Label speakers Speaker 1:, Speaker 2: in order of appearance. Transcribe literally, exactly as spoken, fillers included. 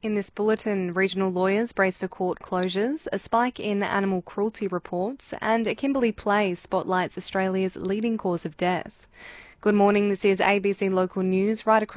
Speaker 1: In this bulletin, regional lawyers brace for court closures, a spike in animal cruelty reports, and Kimberley Play spotlights Australia's leading cause of death. Good morning, this is A B C Local News right across